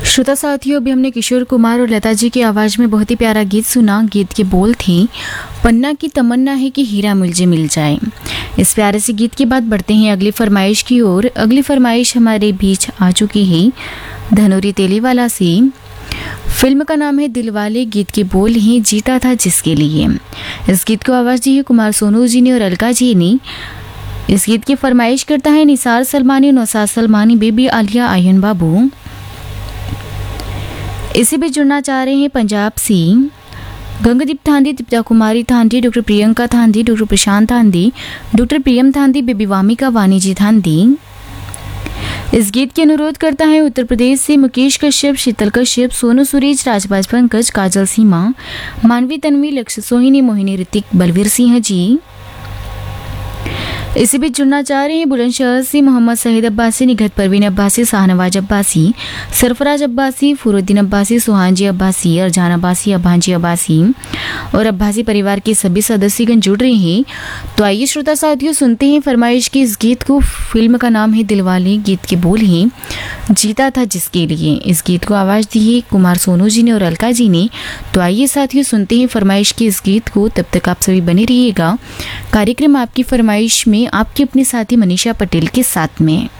श्रोता साथियों, अभी हमने किशोर कुमार और लता जी की आवाज़ में बहुत ही प्यारा गीत सुना। गीत के बोल थे, पन्ना की तमन्ना है कि हीरा मुझे मिल जाए। इस प्यारे से गीत के बाद बढ़ते हैं अगली फरमाइश की ओर। अगली फरमाइश हमारे बीच आ चुकी है धनोरी तेलीवाला से। फिल्म का नाम है दिलवाले, गीत के बोल हैं जीता था जिसके लिए। इस गीत को आवाज़ दी है कुमार सोनू जी ने और अलका जी ने। इस गीत की फरमाइश करता है निसार सलमानी, नौसाद सलमानी, बेबी आलिया, आयन बाबू। इसी भी जुड़ना चाह रहे हैं पंजाब से गंगदीप थांदी, दीपिका कुमारी थांदी, डॉक्टर प्रियंका थांदी, डॉक्टर प्रशांत थांदी, डॉक्टर प्रियम थांदी, बेबी वामिका वाणिजी थांदी। इस गीत के अनुरोध करता है उत्तर प्रदेश से मुकेश कश्यप, शीतल कश्यप, सोनू सुरेश, राजबाज पंकज, काजल सीमा, मानवी तन्वी, लक्ष्य सोहिनी, मोहिनी ऋतिक, बलवीर सिंह जी। इसी बीच जुड़ना चाह रहे हैं बुलंदशहर से मोहम्मद शहीद अब्बासी, निघत परवीन अब्बासी, शाहनवाज अब्बासी, सरफराज अब्बासी, फुरुद्दीन अब्बासी, सुहानजी अब्बासी, अरजान अब्बासी, अभांजी अब्बासी और अब्बासी परिवार के सभी सदस्यगण जुड़ रहे हैं। तो आइए श्रोता साथियों, सुनते हैं फरमाइश की इस गीत को। फिल्म का नाम है दिलवाले, गीत के बोल हैं जीता था जिसके लिए। इस गीत को आवाज़ दी है कुमार सोनू जी ने और अलका जी ने। तो आइए साथियों, सुनते हैं फरमाइश की इस गीत को। तब तक आप सभी बने रहिएगा कार्यक्रम आपकी फरमाइश में आपके अपने साथी मनीषा पटेल के साथ में।